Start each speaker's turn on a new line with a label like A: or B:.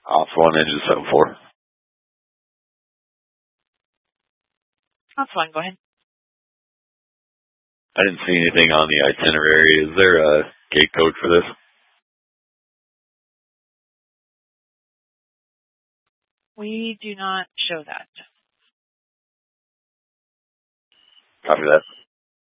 A: Off 1, engine 74.
B: That's fine, go ahead.
A: I didn't see anything on the itinerary. Is there a gate code for this?
B: We do not show that.
A: Copy that.